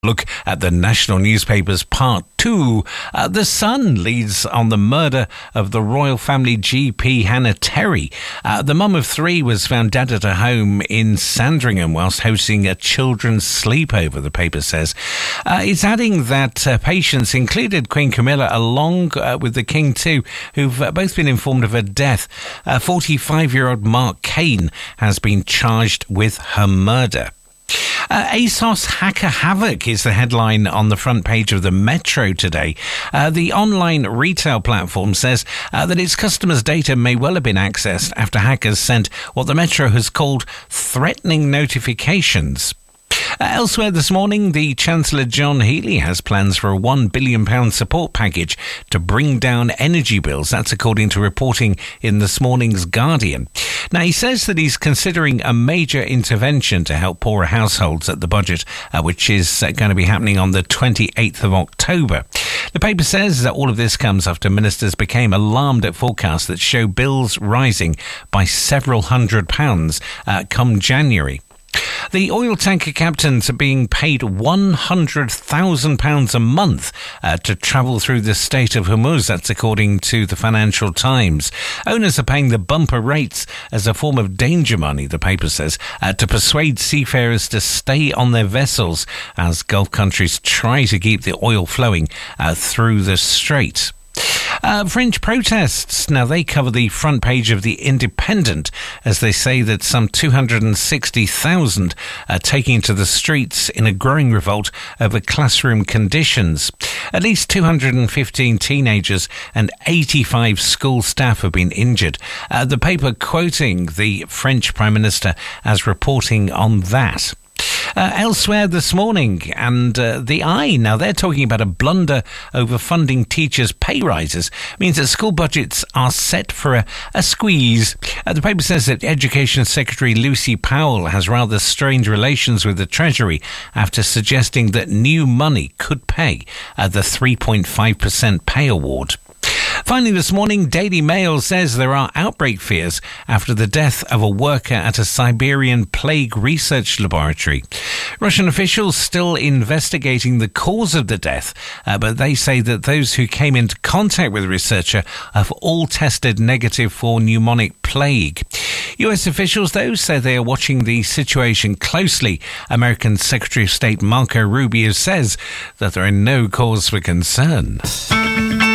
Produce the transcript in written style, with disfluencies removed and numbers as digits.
Look at the national newspapers, part 2. The Sun leads on the murder of the royal family GP Hannah Terry. The mum of 3 was found dead at her home in Sandringham whilst hosting a children's sleepover, the paper says. It's adding that patients included Queen Camilla along with the King too, who've both been informed of her death. 45-year-old Mark Kane has been charged with her murder. ASOS hacker havoc is the headline on the front page of the Metro today. The online retail platform says that its customers' data may well have been accessed after hackers sent what the Metro has called threatening notifications. Elsewhere this morning, the Chancellor John Healey has plans for a £1 billion support package to bring down energy bills. That's according to reporting in this morning's Guardian. Now, he says that he's considering a major intervention to help poorer households at the budget, which is going to be happening on the 28th of October. The paper says that all of this comes after ministers became alarmed at forecasts that show bills rising by several £100s come January. The oil tanker captains are being paid £100,000 a month to travel through the Strait of Hormuz. That's according to the Financial Times. Owners are paying the bumper rates as a form of danger money, the paper says, to persuade seafarers to stay on their vessels as Gulf countries try to keep the oil flowing through the strait. French protests, now they cover the front page of The Independent as they say that some 260,000 are taking to the streets in a growing revolt over classroom conditions. At least 215 teenagers and 85 school staff have been injured. The paper quoting the French Prime Minister as reporting on that. Elsewhere this morning, and the Eye, now they're talking about a blunder over funding teachers' pay rises, means that school budgets are set for a squeeze. The paper says that Education Secretary Lucy Powell has rather strained relations with the Treasury after suggesting that new money could pay the 3.5% pay award. Finally this morning, Daily Mail says there are outbreak fears after the death of a worker at a Siberian plague research laboratory. Russian officials still investigating the cause of the death, but they say that those who came into contact with the researcher have all tested negative for pneumonic plague. US officials, though, say they are watching the situation closely. American Secretary of State Marco Rubio says that there are no cause for concern.